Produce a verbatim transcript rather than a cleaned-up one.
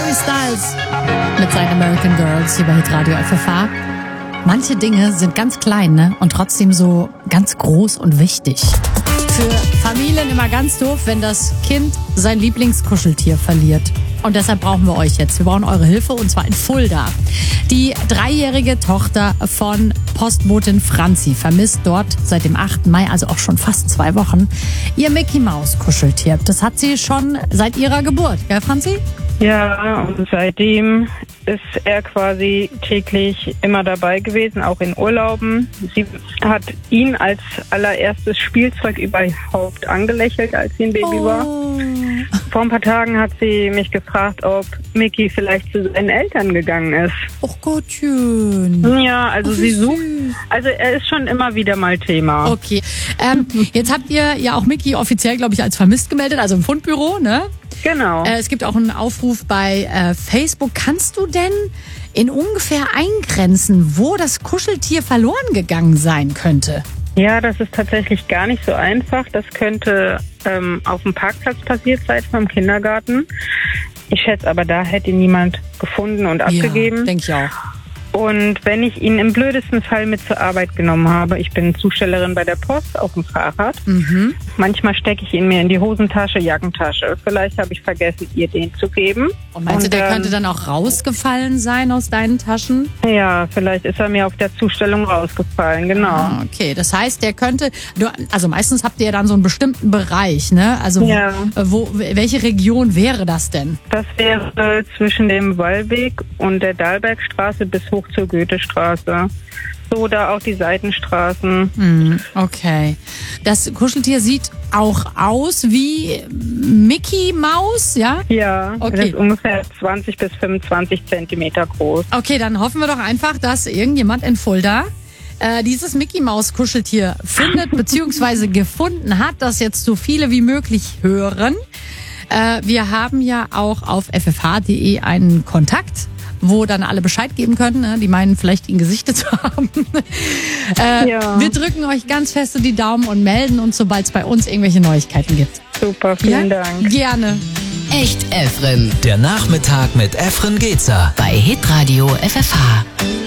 Harry Styles mit seinen American Girls hier bei Hitradio F F H. Manche Dinge sind ganz klein, ne? Und trotzdem so ganz groß und wichtig. Für Familien immer ganz doof, wenn das Kind sein Lieblingskuscheltier verliert. Und deshalb brauchen wir euch jetzt. Wir brauchen eure Hilfe, und zwar in Fulda. Die dreijährige Tochter von Postbotin Franzi vermisst dort seit dem achten Mai, also auch schon fast zwei Wochen, ihr Mickey-Maus-Kuscheltier. Das hat sie schon seit ihrer Geburt, gell, Franzi? Ja, und seitdem ist er quasi täglich immer dabei gewesen, auch in Urlauben. Sie hat ihn als allererstes Spielzeug überhaupt angelächelt, als sie ein Baby oh. war. Vor ein paar Tagen hat sie mich gefragt, ob Mickey vielleicht zu seinen Eltern gegangen ist. Och Gottchen. Ja, also oh, sie sucht, süß. also er ist schon immer wieder mal Thema. Okay, ähm, jetzt habt ihr ja auch Mickey offiziell, glaube ich, als vermisst gemeldet, also im Fundbüro, ne? Genau. Äh, es gibt auch einen Aufruf bei äh, Facebook. Kannst du denn in ungefähr eingrenzen, wo das Kuscheltier verloren gegangen sein könnte? Ja, das ist tatsächlich gar nicht so einfach. Das könnte ähm, auf dem Parkplatz passiert sein vom Kindergarten. Ich schätze aber, da hätte ihn niemand gefunden und abgegeben. Ja, denke ich auch. Und wenn ich ihn im blödesten Fall mit zur Arbeit genommen habe, ich bin Zustellerin bei der Post auf dem Fahrrad, Mhm. manchmal stecke ich ihn mir in die Hosentasche, Jackentasche. Vielleicht habe ich vergessen, ihr den zu geben. Und meinst du, der ähm, könnte dann auch rausgefallen sein aus deinen Taschen? Ja, vielleicht ist er mir auf der Zustellung rausgefallen, genau. Ah, okay, das heißt, der könnte, du, also meistens habt ihr ja dann so einen bestimmten Bereich, ne? Also Ja. wo, welche Region wäre das denn? Das wäre zwischen dem Wallweg und der Dahlbergstraße bis hoch zur Goethestraße. So, da auch die Seitenstraßen. Hm, okay. Das Kuscheltier sieht auch aus wie Mickey Maus, ja? Ja, Okay. das ist ungefähr zwanzig bis fünfundzwanzig Zentimeter groß. Okay, dann hoffen wir doch einfach, dass irgendjemand in Fulda äh, dieses Mickey Maus Kuscheltier findet bzw. gefunden hat, das jetzt so viele wie möglich hören. Äh, wir haben ja auch auf f f h punkt d e einen Kontakt, wo dann alle Bescheid geben können. Ne? Die meinen vielleicht, ihn gesichtet zu haben. äh, Ja. Wir drücken euch ganz feste die Daumen und melden uns, sobald es bei uns irgendwelche Neuigkeiten gibt. Super, vielen Ja? Dank. Gerne. Echt Efren. Der Nachmittag mit Efren Gezer. Bei Hitradio F F H.